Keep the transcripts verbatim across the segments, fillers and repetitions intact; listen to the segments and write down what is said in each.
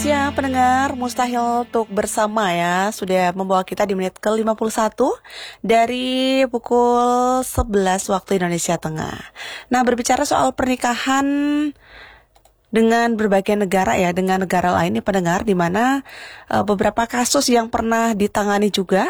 Siang pendengar, mustahil untuk bersama ya, sudah membawa kita di menit ke lima puluh satu dari pukul sebelas waktu Indonesia Tengah. Nah, berbicara soal pernikahan dengan berbagai negara ya, dengan negara lain nih pendengar, di mana uh, beberapa kasus yang pernah ditangani juga,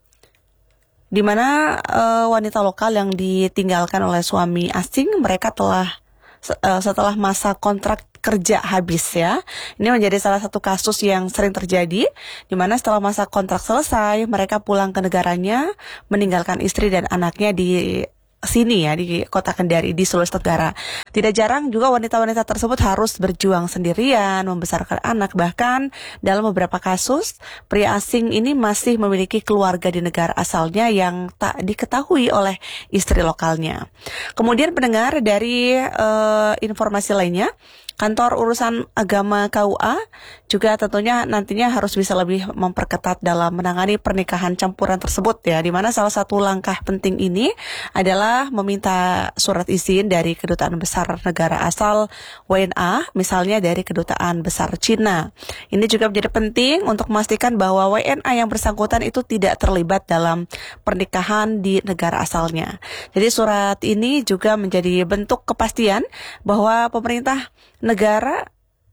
di mana uh, wanita lokal yang ditinggalkan oleh suami asing, mereka telah uh, setelah masa kontrak kerja habis ya. Ini menjadi salah satu kasus yang sering terjadi, di mana setelah masa kontrak selesai, mereka pulang ke negaranya, meninggalkan istri dan anaknya di sini ya, di kota Kendari, di Sulawesi Tenggara. Tidak jarang juga wanita-wanita tersebut harus berjuang sendirian, membesarkan anak. Bahkan dalam beberapa kasus, pria asing ini masih memiliki keluarga di negara asalnya yang tak diketahui oleh istri lokalnya. Kemudian pendengar, dari uh, informasi lainnya, Kantor Urusan Agama K U A juga tentunya nantinya harus bisa lebih memperketat dalam menangani pernikahan campuran tersebut ya, di mana salah satu langkah penting ini adalah meminta surat izin dari kedutaan besar negara asal W N A, misalnya dari kedutaan besar Cina. Ini juga menjadi penting untuk memastikan bahwa W N A yang bersangkutan itu tidak terlibat dalam pernikahan di negara asalnya. Jadi surat ini juga menjadi bentuk kepastian bahwa pemerintah negara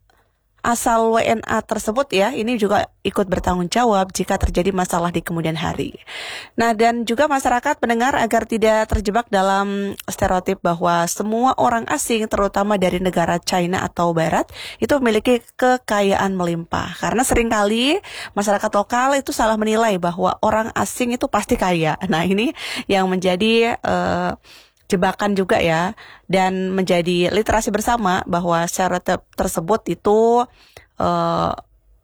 asal W N A tersebut ya, ini juga ikut bertanggung jawab jika terjadi masalah di kemudian hari. Nah, dan juga masyarakat pendengar agar tidak terjebak dalam stereotip bahwa semua orang asing, terutama dari negara China atau Barat, itu memiliki kekayaan melimpah. Karena seringkali masyarakat lokal itu salah menilai bahwa orang asing itu pasti kaya. Nah, ini yang menjadi Uh, jebakan juga ya, dan menjadi literasi bersama bahwa stereotip tersebut itu uh,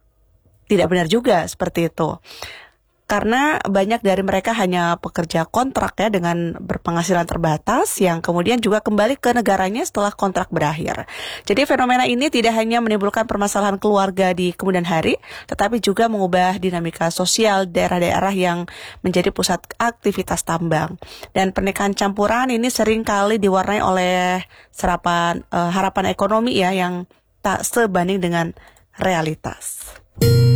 tidak benar juga seperti itu. Karena banyak dari mereka hanya pekerja kontrak ya, dengan berpenghasilan terbatas yang kemudian juga kembali ke negaranya setelah kontrak berakhir. Jadi fenomena ini tidak hanya menimbulkan permasalahan keluarga di kemudian hari, tetapi juga mengubah dinamika sosial daerah-daerah yang menjadi pusat aktivitas tambang. Dan pernikahan campuran ini sering kali diwarnai oleh serapan uh, harapan ekonomi ya, yang tak sebanding dengan realitas.